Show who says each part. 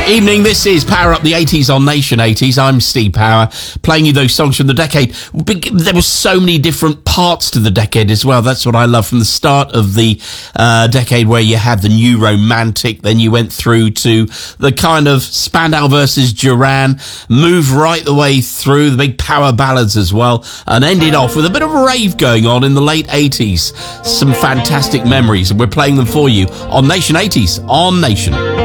Speaker 1: Evening, this is Power Up the 80s on Nation 80s. I'm Steve Power, playing you those songs from the decade. There were so many different parts to the decade as well. That's what I love. From the start of the decade, where you had the new romantic, then you went through to the kind of Spandau versus Duran, moved right the way through the big power ballads as well, and ended off with a bit of a rave going on in the late 80s. Some fantastic memories, and we're playing them for you on Nation 80s on Nation.